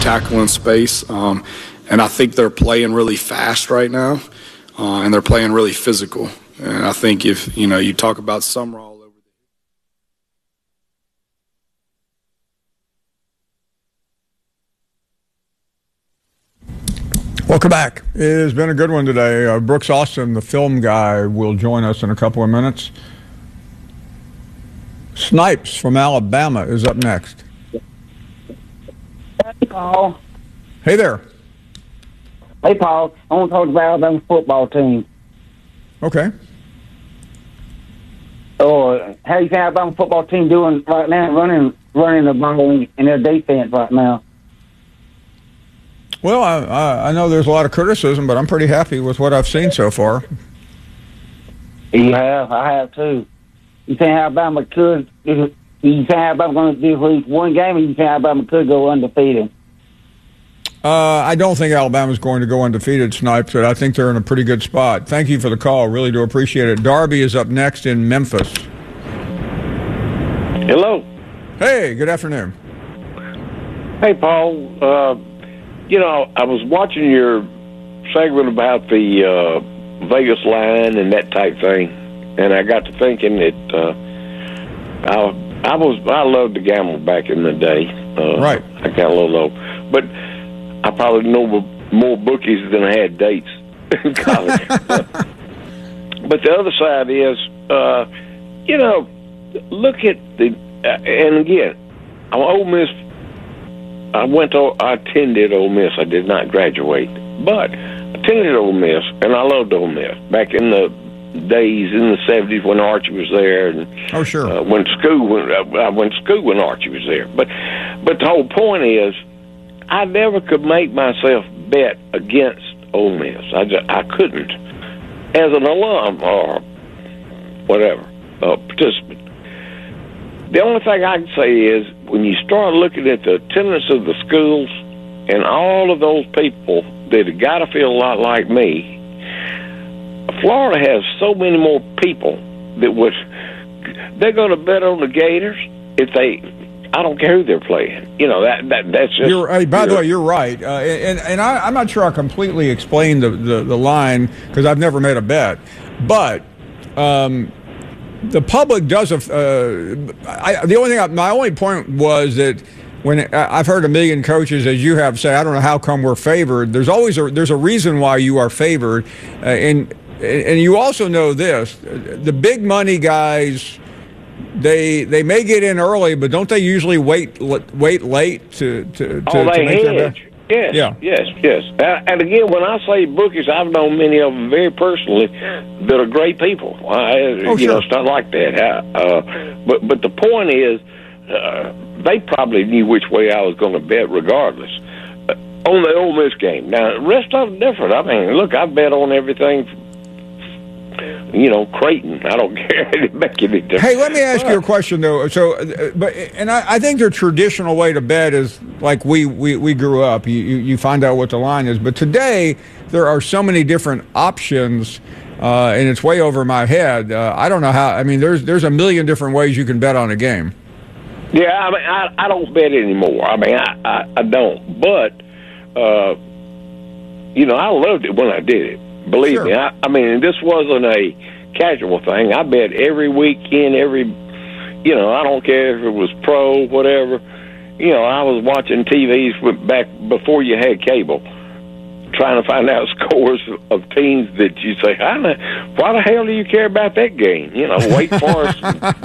tackle in space. And I think they're playing really fast right now, and they're playing really physical. And I think if, you talk about Summerall over Welcome back. It has been a good one today. Brooks Austin, the film guy, will join us in a couple of minutes. Snipes from Alabama is up next. Hey, Paul. Hey there. Hey, Paul. I want to talk about Alabama football team. Okay. How do you think Alabama football team doing right now, running the ball in their defense right now? Well, I know there's a lot of criticism, but I'm pretty happy with what I've seen so far. Yeah, I have too. You think Alabama could? You think Alabama going to do at least one game, or you think Alabama could go undefeated? I don't think Alabama's going to go undefeated, Snipes, but I think they're in a pretty good spot. Thank you for the call. Really do appreciate it. Darby is up next in Memphis. Hello. Hey, good afternoon. Hey, Paul. I was watching your segment about the Vegas line and that type thing, and I got to thinking that I loved to gamble back in the day. Right. I got a little low, but I probably know more bookies than I had dates in college. But the other side is, look at and again, I'm Ole Miss. I attended Ole Miss. I did not graduate, but I attended Ole Miss, and I loved Ole Miss back in the days in the 70s when Archie was there. And, oh, sure. I went to school when Archie was there. But the whole point is, I never could make myself bet against Ole Miss. I couldn't, as an alum or whatever participant. The only thing I can say is when you start looking at the attendance of the schools and all of those people that have got to feel a lot like me, Florida has so many more people that they're going to bet on the Gators if I don't care who they're playing. That's just. By the way, you're right, and I'm not sure I completely explained the line because I've never made a bet, but. The public does. My only point was that when I've heard a million coaches, as you have, say, I don't know how come we're favored. There's a reason why you are favored, and you also know this: the big money guys, they may get in early, but don't they usually wait late to make their bet? Yes. And again, when I say bookies, I've known many of them very personally that are great people. Sure. Stuff like that. But the point is, they probably knew which way I was going to bet regardless. On the Ole Miss game. Now, the rest of them different. I mean, look, I bet on everything. Creighton. I don't care. It make any difference. Hey, let me ask you a question though. So, I think the traditional way to bet is like we grew up. You find out what the line is. But today there are so many different options, and it's way over my head. I don't know how. I mean, there's a million different ways you can bet on a game. Yeah, I mean, I don't bet anymore. I mean, I don't. But I loved it when I did it. Believe me, I mean, this wasn't a casual thing. I bet every weekend, I don't care if it was pro, whatever. I was watching TVs back before you had cable, trying to find out scores of teams that you say, why the hell do you care about that game? Wake Forest,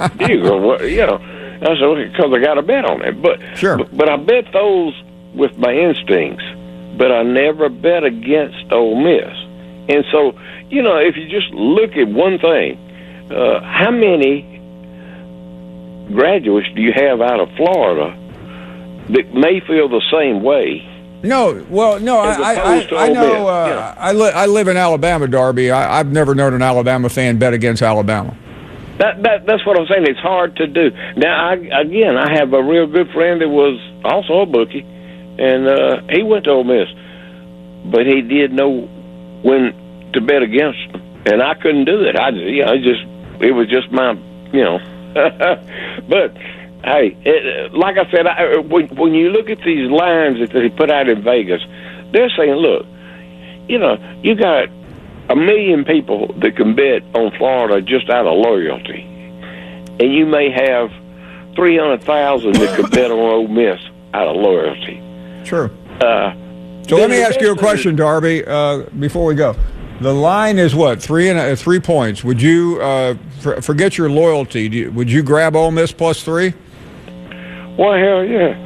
I said, because I got a bet on it. But I bet those with my instincts, but I never bet against Ole Miss. And so, if you just look at one thing, how many graduates do you have out of Florida that may feel the same way? No, well, no, I know. I live in Alabama, Darby. I've never known an Alabama fan bet against Alabama. That's what I'm saying. It's hard to do. Now, I have a real good friend that was also a bookie, and he went to Ole Miss, but he did know when to bet against them, and I couldn't do it. It was just my, but Hey, like I said, when you look at these lines that they put out in Vegas, they're saying, look, you know, you got 1 million people that can bet on Florida just out of loyalty, and you may have 300,000 that could bet on Ole Miss out of loyalty. Sure. So let me ask you a question, Darby, before we go. The line is what, 3 points? Would you forget your loyalty? Would you grab Ole Miss +3? Well, hell yeah.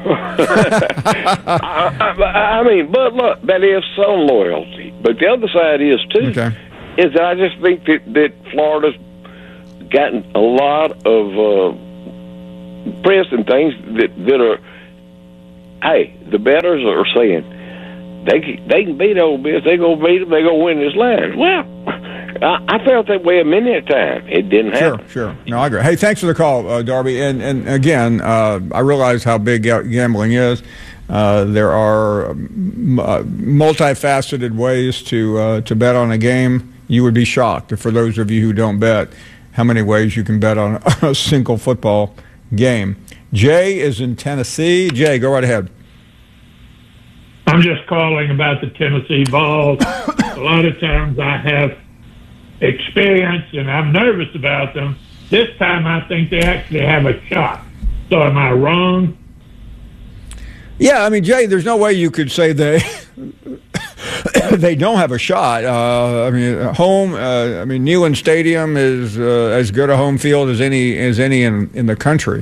I mean, but look, that is some loyalty. But the other side is, too, is that I just think that Florida's gotten a lot of press and things that are, hey, the bettors are saying, they can beat Ole Miss, they going to beat them, they going to win this line. Well, I felt that way a minute at a time. It didn't happen. Sure. No, I agree. Hey, thanks for the call, Darby. And again, I realize how big gambling is. There are multifaceted ways to bet on a game. You would be shocked, for those of you who don't bet, how many ways you can bet on a single football game. Jay is in Tennessee. Jay, go right ahead. I'm just calling about the Tennessee Vols. A lot of times I have experience and I'm nervous about them. This time I think they actually have a shot. So am I wrong? Yeah, I mean, Jay, there's no way you could say they they don't have a shot. I mean, Neyland Stadium is as good a home field as any in the country.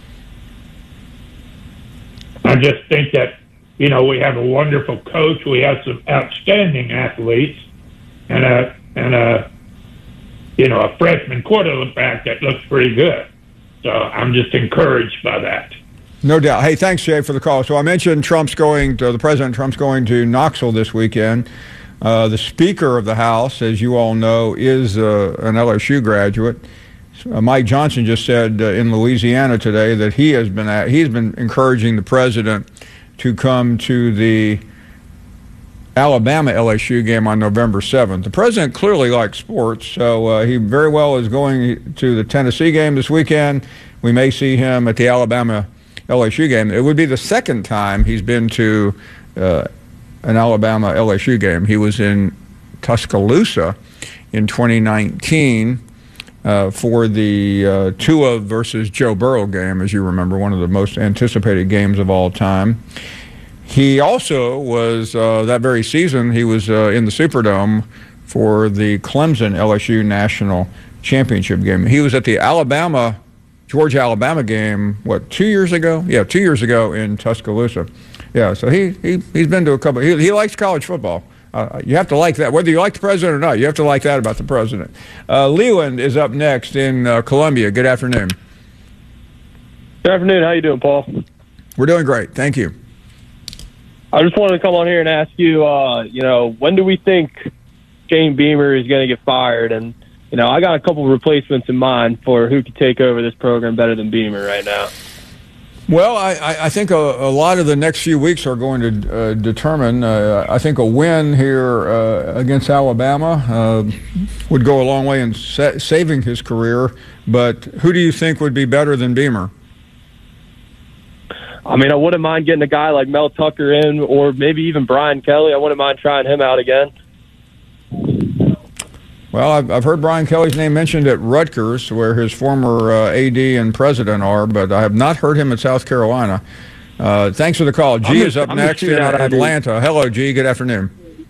I just think that, you know, we have a wonderful coach. We have some outstanding athletes, and a freshman quarterback that looks pretty good. So I'm just encouraged by that. No doubt. Hey, thanks, Jay, for the call. So I mentioned President Trump's going to Knoxville this weekend. The Speaker of the House, as you all know, is an LSU graduate. Mike Johnson just said in Louisiana today that he's been encouraging the president to come to the Alabama-LSU game on November 7th. The president clearly likes sports, so he very well is going to the Tennessee game this weekend. We may see him at the Alabama-LSU game. It would be the second time he's been to an Alabama-LSU game. He was in Tuscaloosa in 2019 for the Tua versus Joe Burrow game, as you remember, one of the most anticipated games of all time. He also was, that very season, he was in the Superdome for the Clemson-LSU National Championship game. He was at the Georgia-Alabama game, 2 years ago? Yeah, 2 years ago in Tuscaloosa. Yeah, so he's been to a couple. He likes college football. You have to like that. Whether you like the president or not, you have to like that about the president. Leland is up next in Columbia. Good afternoon. Good afternoon. How you doing, Paul? We're doing great. Thank you. I just wanted to come on here and ask you, when do we think Shane Beamer is going to get fired? And, I got a couple of replacements in mind for who could take over this program better than Beamer right now. Well, I think a lot of the next few weeks are going to determine. I think a win here against Alabama would go a long way in saving his career. But who do you think would be better than Beamer? I mean, I wouldn't mind getting a guy like Mel Tucker in, or maybe even Brian Kelly. I wouldn't mind trying him out again. Well, I've heard Brian Kelly's name mentioned at Rutgers, where his former AD and president are, but I have not heard him at South Carolina. Thanks for the call. G is up next in Atlanta. Hello, G. Good afternoon.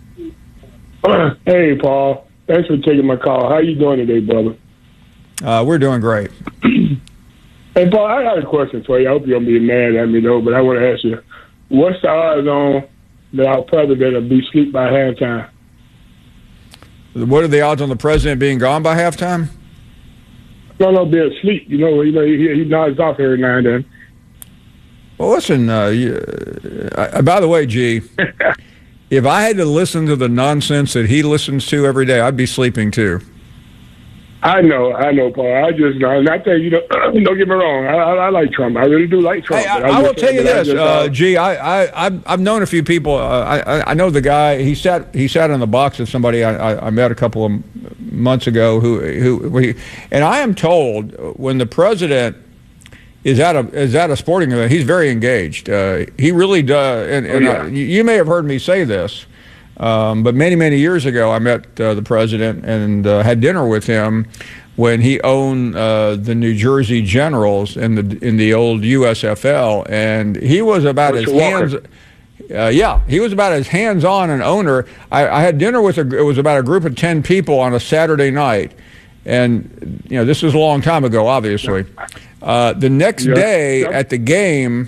Hey, Paul. Thanks for taking my call. How you doing today, brother? We're doing great. Hey, Paul, I got a question for you. I hope you don't be mad at me, though, but I want to ask you, what's the odds on that our president will be asleep by halftime? What are the odds on the president being gone by halftime? No, be asleep. He nods off every now and then. Well, listen, by the way, G, if I had to listen to the nonsense that he listens to every day, I'd be sleeping too. I know, Paul. I just know. And I tell you, don't get me wrong. I like Trump. I really do like Trump. Hey, I will tell you this, G. I've known a few people. I know the guy. He sat in the box with somebody I met a couple of months ago. And I am told when the president is at a sporting event, he's very engaged. He really does. And you may have heard me say this, but many years ago, I met the president and had dinner with him when he owned the New Jersey Generals in the old USFL, and he was about as he was about as hands-on an owner. I had dinner with it was about a group of 10 people on a Saturday night, and this was a long time ago, obviously. The next day at the game,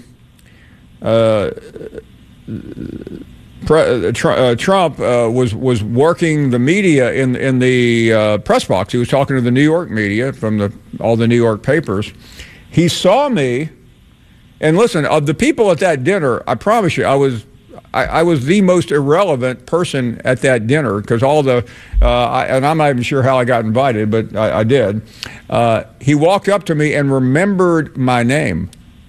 Trump was working the media in the press box. He was talking to the New York media from all the New York papers. He saw me, and listen, of the people at that dinner, I promise you, I was the most irrelevant person at that dinner because and I'm not even sure how I got invited, but I did. He walked up to me and remembered my name.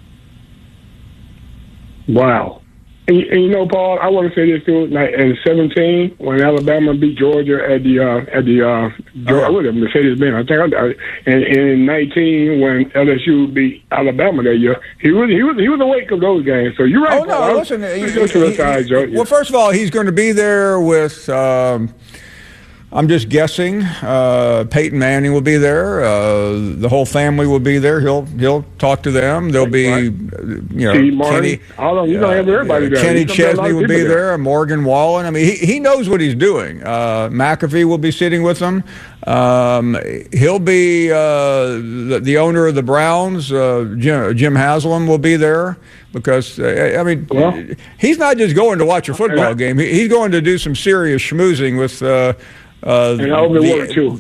Wow. And Paul, I want to say this too. Like in 2017, when Alabama beat Georgia at the Mercedes-Benz, I think. And in 2019, when LSU beat Alabama that year, he was awake of those games. So you're right. Oh no, listen. Well, first of all, he's going to be there with. I'm just guessing. Peyton Manning will be there. The whole family will be there. He'll talk to them. There'll be, Kenny. Kenny Chesney will be there. Morgan Wallen. I mean, he knows what he's doing. McAfee will be sitting with them. He'll be the owner of the Browns. Jim Haslam will be there because he's not just going to watch a football game. He's going to do some serious schmoozing with. And I hope it works too.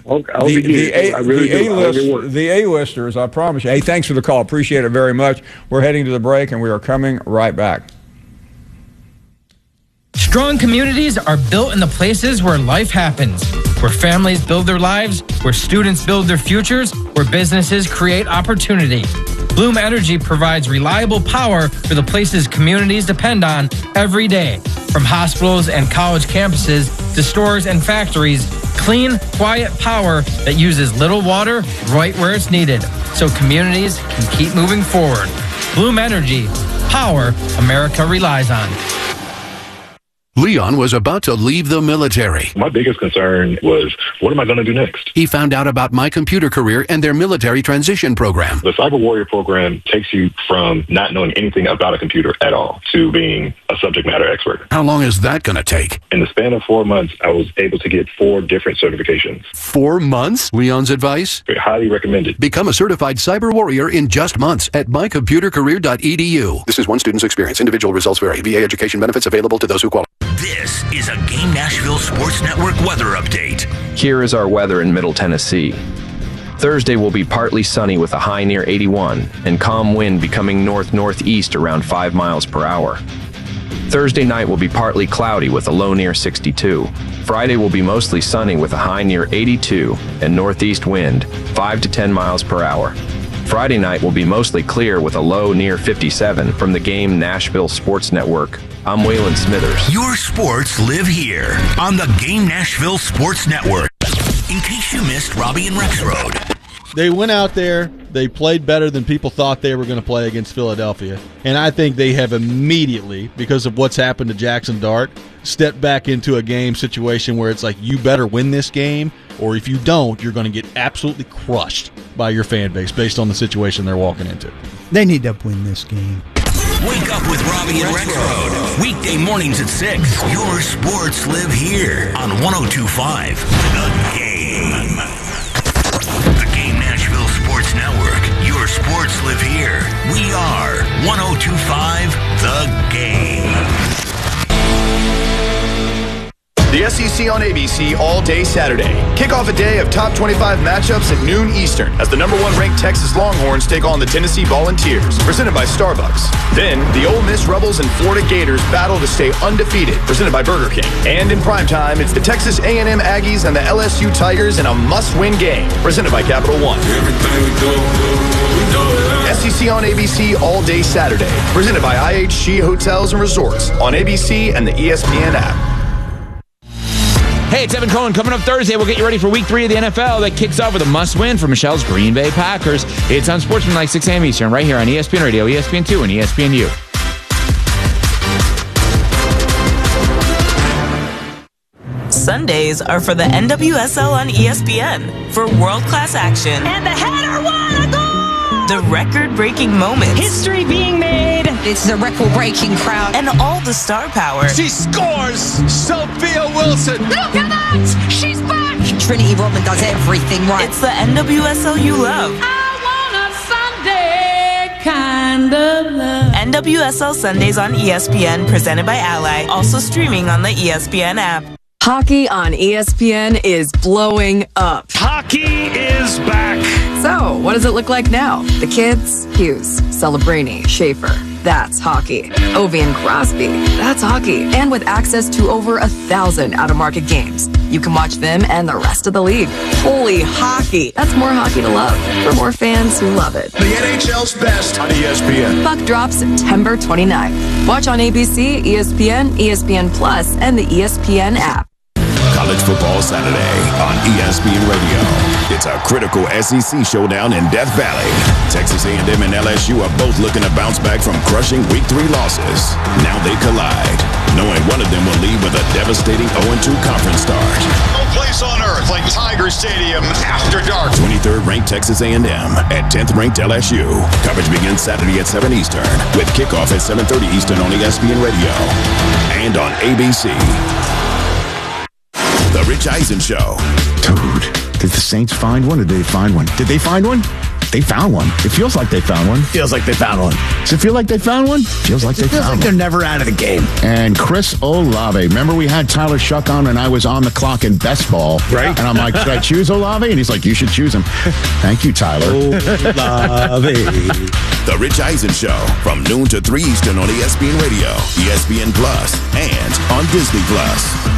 The A-listers, I promise you. Hey, thanks for the call. Appreciate it very much. We're heading to the break, and we are coming right back. Strong communities are built in the places where life happens, where families build their lives, where students build their futures, where businesses create opportunity. Bloom Energy provides reliable power for the places communities depend on every day. From hospitals and college campuses to stores and factories, clean, quiet power that uses little water right where it's needed, so communities can keep moving forward. Bloom Energy, power America relies on. Leon was about to leave the military. My biggest concern was, what am I going to do next? He found out about My Computer Career and their military transition program. The Cyber Warrior program takes you from not knowing anything about a computer at all to being a subject matter expert. How long is that going to take? In the span of 4 months, I was able to get 4 different certifications. 4 months? Leon's advice? Highly recommended. Become a certified cyber warrior in just months at mycomputercareer.edu. This is one student's experience. Individual results vary. VA education benefits available to those who qualify. This is a Game Nashville Sports Network weather update. Here is our weather in Middle Tennessee. Thursday will be partly sunny with a high near 81 and calm wind becoming north-northeast around 5 miles per hour. Thursday night will be partly cloudy with a low near 62. Friday will be mostly sunny with a high near 82 and northeast wind 5 to 10 miles per hour. Friday night will be mostly clear with a low near 57. From the Game Nashville Sports Network, I'm Waylon Smithers. Your sports live here on the Game Nashville Sports Network. In case you missed Robbie and Rexroad. They went out there, they played better than people thought they were going to play against Philadelphia. And I think they have immediately, because of what's happened to Jackson Dart, stepped back into a game situation where it's like, you better win this game, or if you don't, you're going to get absolutely crushed by your fan base based on the situation they're walking into. They need to win this game. Wake up with Robbie and Rexroad. Weekday mornings at 6. Your sports live here on 102.5 The Game. The Game Nashville Sports Network. Your sports live here. We are 102.5 The Game. The SEC on ABC all day Saturday. Kick off a day of top 25 matchups at noon Eastern as the #1 ranked Texas Longhorns take on the Tennessee Volunteers, presented by Starbucks. Then, the Ole Miss Rebels and Florida Gators battle to stay undefeated, presented by Burger King. And in primetime, it's the Texas A&M Aggies and the LSU Tigers in a must-win game, presented by Capital One. SEC on ABC all day Saturday, presented by IHG Hotels and Resorts on ABC and the ESPN app. Hey, it's Evan Cohen. Coming up Thursday, we'll get you ready for Week 3 of the NFL that kicks off with a must-win for Michelle's Green Bay Packers. It's on Sportsmanlike 6 a.m. Eastern, right here on ESPN Radio, ESPN2, and ESPNU. Sundays are for the NWSL on ESPN for world-class action. And the header, what a goal! The record-breaking moments. History being made. It's a record-breaking crowd. And all the star power. She scores! Sophia Wilson! Look at that! She's back! Trinity Rodman does everything right. It's the NWSL you love. I want a Sunday kind of love. NWSL Sundays on ESPN, presented by Ally. Also streaming on the ESPN app. Hockey on ESPN is blowing up. Hockey is back. So, what does it look like now? The kids? Hughes, Celebrini, Schaefer. That's hockey. Ovi and Crosby. That's hockey. And with access to over 1,000 out-of-market games, you can watch them and the rest of the league. Holy hockey. That's more hockey to love for more fans who love it. The NHL's best on ESPN. Puck drops September 29th. Watch on ABC, ESPN, ESPN Plus, and the ESPN app. College Football Saturday on ESPN Radio. It's a critical SEC showdown in Death Valley. Texas A&M and LSU are both looking to bounce back from crushing Week 3 losses. Now they collide, knowing one of them will leave with a devastating 0-2 conference start. No place on earth like Tiger Stadium after dark. 23rd ranked Texas A&M at 10th ranked LSU. Coverage begins Saturday at 7 Eastern with kickoff at 7:30 Eastern on ESPN Radio and on ABC. The Rich Eisen Show. Dude, did the Saints find one or did they find one? Did they find one? They found one. It feels like they found one. Feels like they found one. Does it feel like they found one? Feels like they found one. They're never out of the game. And Chris Olave. Remember we had Tyler Shuck on and I was on the clock in best ball. Right. And I'm like, should I choose Olave? And he's like, you should choose him. Thank you, Tyler. Olave. The Rich Eisen Show from noon to 3 Eastern on ESPN Radio, ESPN Plus, and on Disney Plus.